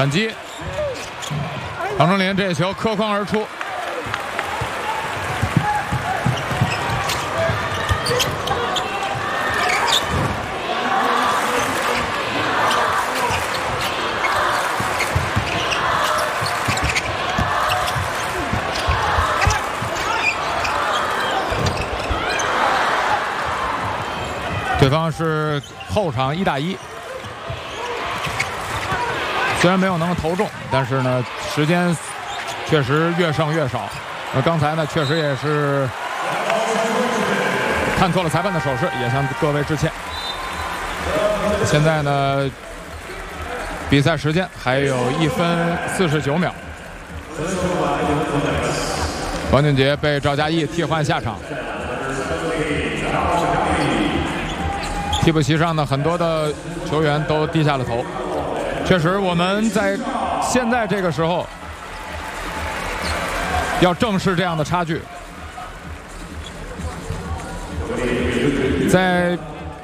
反击，唐中林这球磕筐而出。对方是后场1打1，虽然没有能投中，但是呢，时间确实越剩越少。而刚才呢，确实也是看错了裁判的手势，也向各位致歉。现在呢，比赛时间还有1分49秒。王俊杰被赵嘉译替换下场。替补席上的很多的球员都低下了头。确实，我们在现在这个时候要正视这样的差距。在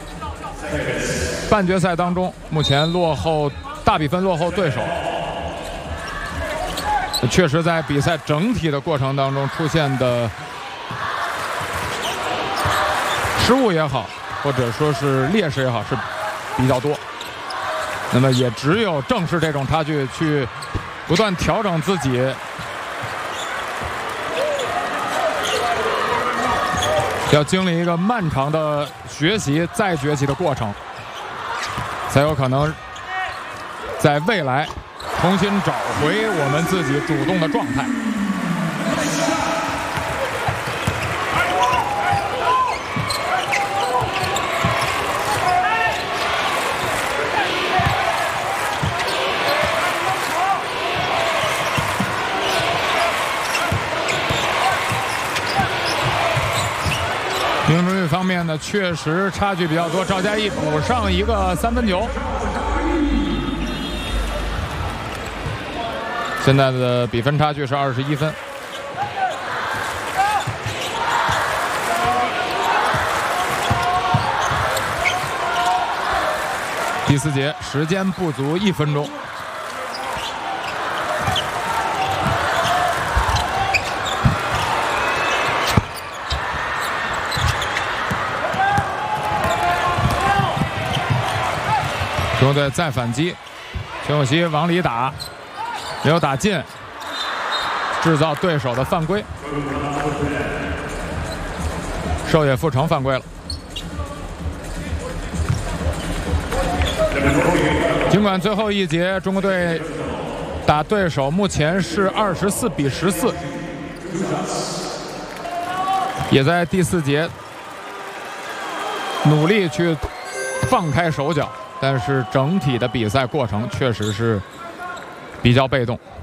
半决赛当中，目前大比分落后对手，确实在比赛整体的过程当中出现的失误也好，或者说是劣势也好，是比较多。那么也只有正视这种差距，去不断调整自己，要经历一个漫长的学习再崛起的过程，才有可能在未来重新找回我们自己主动的状态。命中率方面呢，确实差距比较多。赵嘉译补上一个3分球，现在的比分差距是21分。第4节时间不足1分钟。中国队再反击，陈友熙往里打，没有打进，制造对手的犯规。寿野富成犯规了。尽管最后一节中国队打对手目前是24比14，也在第4节努力去放开手脚。但是整体的比赛过程确实是比较被动。